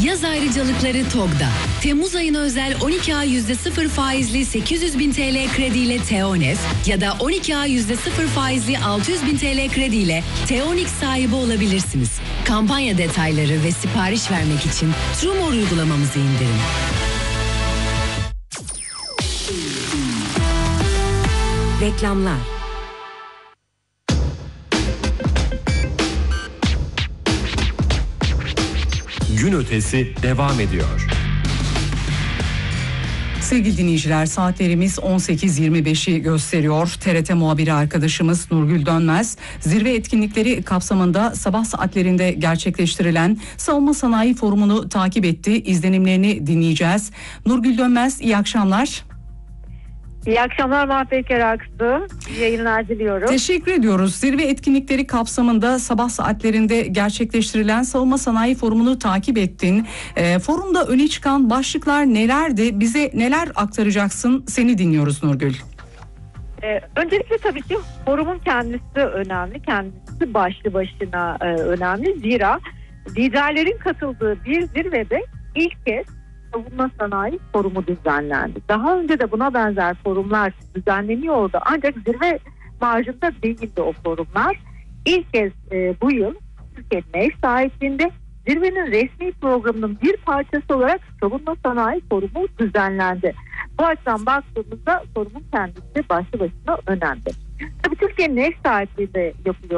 Yaz ayrıcalıkları TOG'da. Temmuz ayına özel 12 ay %0 faizli 800 bin TL krediyle Teonef ya da 12 ay %0 faizli 600 bin TL krediyle Teonix sahibi olabilirsiniz. Kampanya detayları ve sipariş vermek için Trumor uygulamamızı indirin. Reklamlar. Gün ötesi devam ediyor. Sevgili dinleyiciler, saatlerimiz 18.25'i gösteriyor. TRT muhabiri arkadaşımız Nurgül Dönmez, zirve etkinlikleri kapsamında sabah saatlerinde gerçekleştirilen Savunma Sanayi Forumu'nu takip etti. İzlenimlerini dinleyeceğiz. Nurgül Dönmez, iyi akşamlar. İyi akşamlar Mahpek Eraksu. İyi yayınlar diliyorum. Teşekkür ediyoruz. Zirve etkinlikleri kapsamında sabah saatlerinde gerçekleştirilen Savunma Sanayi Forumu'nu takip ettin. Forumda öne çıkan başlıklar nelerdi? Bize neler aktaracaksın? Seni dinliyoruz Nurgül. Öncelikle tabii ki forumun kendisi önemli. Kendisi başlı başına önemli. Zira liderlerin katıldığı bir zirvede ilk kez Savunma Sanayi Forumu düzenlendi. Daha önce de buna benzer forumlar düzenleniyordu. Ancak zirve marjında değildi o forumlar. İlk kez bu yıl Türkiye'nin ev sahipliğinde zirvenin resmi programının bir parçası olarak Savunma Sanayi Forumu düzenlendi. Bu açıdan baktığımızda forumun kendisi başlı başına önemli. Tabii Türkiye'nin ev sahipliğinde yapılıyor